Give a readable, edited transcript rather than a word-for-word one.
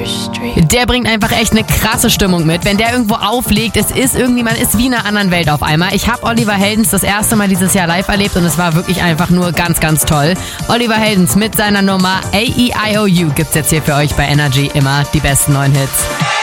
Der bringt einfach echt eine krasse Stimmung mit. Wenn der irgendwo auflegt, es ist irgendwie, man ist wie in einer anderen Welt auf einmal. Ich habe Oliver Heldens das erste Mal dieses Jahr live erlebt und es war wirklich einfach nur ganz, ganz toll. Oliver Heldens mit seiner Nummer A-E-I-O-U gibt's jetzt hier für euch bei Energy immer die besten neuen Hits.